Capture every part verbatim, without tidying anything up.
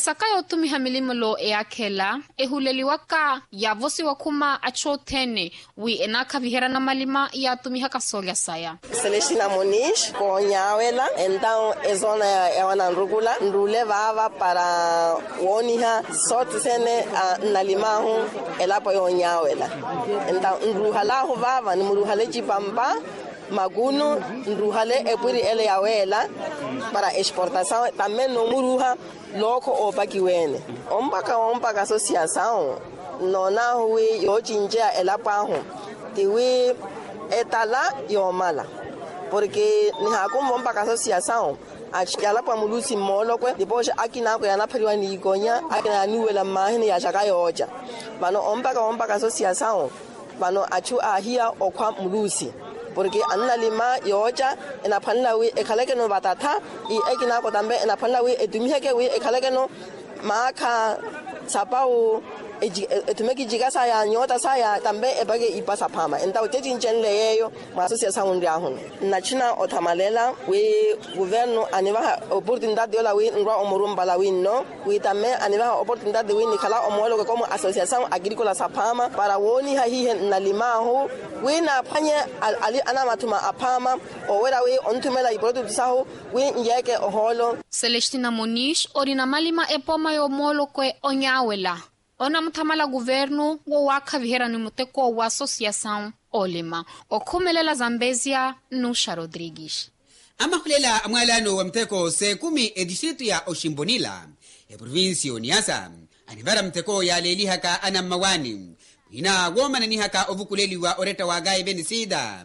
esakayo otumiha milimo lo eakela ehuleliwaka ya vosi wakuma achotene wi enaka vihera na malima ya tumiha kasolya saya. Celestina Monish ko nyawela então ezona ya wanarugula ndule vava para woniha sorte sene nalimahu elapo yo nyawela então ndruhala ho vava ni mruhale chipamba magunu ndruhale epuri ele yawela para exportação também no muruha loko opakiwene ombaka ombaka associação nona hui yo chinja elapahu tiwi etala yo mala porque ni hakumva ombaka associação achikala pa mulusi molo kwe dipoje akina ko yana pheriwa ni gonya akina ni wela mahini ya shaka yoja bano ombaka ombaka associação bano achu ahia okwa mulusi porque anna lima yoja ena phanla wi ekhaleke no batata I ekina ko tambe ena phanla wi edumiheke wi ekhaleke no makha sapao etumeki jiga saya nyota saya tambe ebage ipasa phama enta utethinjeni leyo ma associação ndiaho na china othamalela we governo aniva oportunidade yola we ngwa omurumba la winno we tamme aniva oportunidade we nikhala omolo como associação agrícola saphama para woni ha hihe na limaho we na phanye ali ana matuma aphama owera we onthumela iproduct saho we njeke oholo. Celestina Monish orina malima epoma yo molo kwe onyawela ona muthamala governo wo wakha vihera ni muteko wa associação olema okhumelela Zambezia Nusha Rodrigues. Amahulela amwalano wa mteko se kumi e distrito ya Oshimbonila e provincio Niassa anivara mteko ya lelihaka anamawani ina goma na nihaka ovukuleli wa oreta wa gai benisida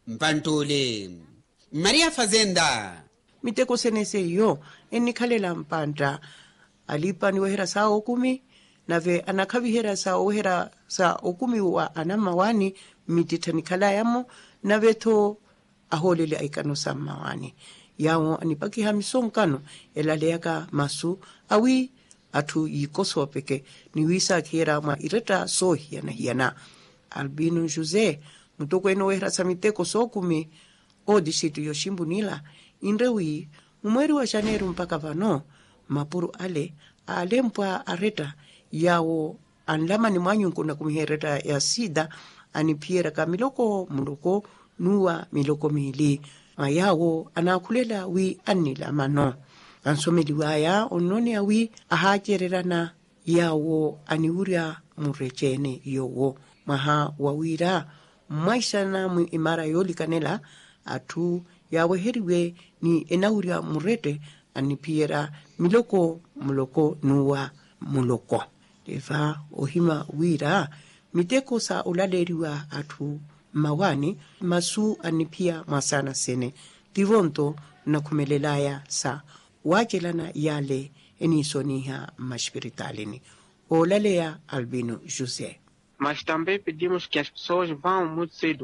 mpantole Maria Fazenda miteko senese yo enikhalela mpanta alipa ni wehera saa okumi nave anakhavihera sa ohera sa okumi wa anamawani mititanikhala yamo navetho aholele aikano sa mawani yawo anipakiha misonkano elaleyaka masu awi athu yikoso peke niwisa khera ma ireta so hiana hiana Albino Jose mutoko eno wehera sa miteko so okumi o distrito yo Oshimbonila inrewi mweri wa Janeiro mpaka vano mapuru ale alempwa areta yawo anlama ni mwanyunku na kumihereta ya sida anipiera ka miloko muloko nuwa miloko mili mayawo anakulela wi anila mano ansomeli waya onone awi ahajererana yawo aniuria murechene yowo maha wawira maisana mu imara yoli kanela atu yawe heriwe ni enauria murete anipiera miloko muloko nuwa muloko eva ohima wira miteko sa ulaleriwa atu mawani masu anipia masana sene tivonto na kumelelaya sa wajelana yale enisoniha mashpiritalini olalea Albino José. Mas também pedimos que as pessoas vão muito cedo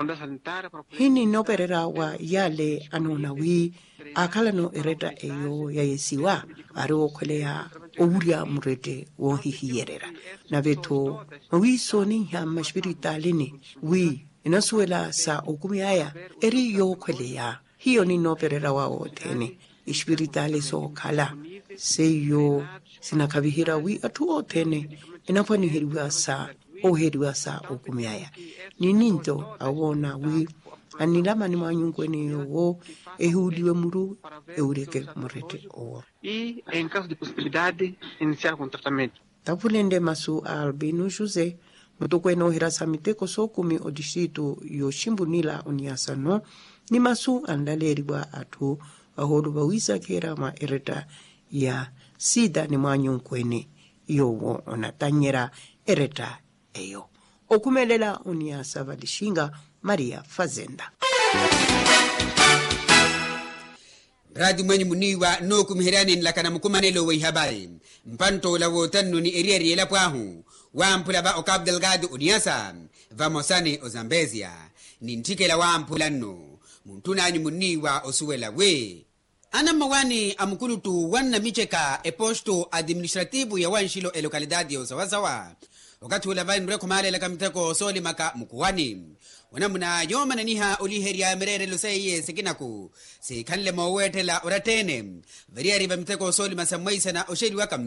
hini no perera wa yale anonawi akalano ereta eyo ya yesiwa aro kwelea ouria murete wo hihierera na veto wi soni ha mashpiritalini wi inasuela sa okumi aya eri yo kwelea hiyo ni no perera wa otene espirituale so kala seyo sinakabihira wi atu otene inafani hiriwa sa o heriwa sa okumi aya nininto awona wi anilama ni manyungu ene yo ehuliwe muru eureke murete o e em caso de possibilidade iniciar com tratamento tapulende masu Albino José mutoko eno hirasa miteko so kumi o distrito yo Oshimbonila Niassa no ni masu andaleriwa atu aholu bawisa kera ma ereta ya sida ni manyungu ene yo onatanyera ereta eyo okumelela Niassa valishinga Maria Fazenda. Radi mwenye muniwa no kumherani nlakana mkumanelo wa habari mpanto la wotanu ni erieri la pwahu wampula ba okab delgado Niassa vamosane o Zambezia ni ntike la wampula no muntunani muniwa osuwela we ana mawani amkulutu wana micheka e posto administrativo ya wanshilo e lokalidadi ya usawasawa wakati ula vain mreko mahale la kamiteko soli maka mkuwani wanamuna yoma na niha uliheria merere luseye sekinaku si kanle mawete la uratene veriari va miteko soli masamwaisa na osheli waka